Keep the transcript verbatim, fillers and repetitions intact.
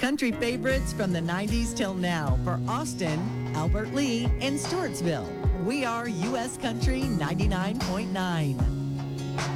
country favorites from the nineties till now for Austin, Albert Lee, and Stewartsville. We are U S Country ninety-nine point nine.